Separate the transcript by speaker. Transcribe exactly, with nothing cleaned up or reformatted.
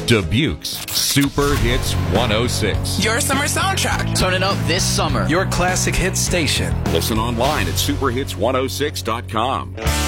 Speaker 1: Dubuque's Super Hits one oh six.
Speaker 2: Your summer soundtrack.
Speaker 3: Turn it up this summer.
Speaker 4: Your classic hit station.
Speaker 1: Listen online at super hits one oh six dot com.